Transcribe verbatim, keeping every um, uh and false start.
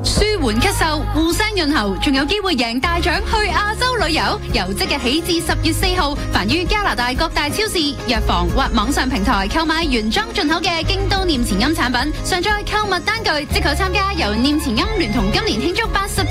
舒緩咳嗽、護聲潤喉，仲有機會贏大獎去亞洲旅遊。由即日起至十月四號，凡於加拿大各大超市、藥房或網上平台購買原裝進口嘅京都念慈庵產品，上載購物單據，即可參加由念慈庵聯同今年慶祝八十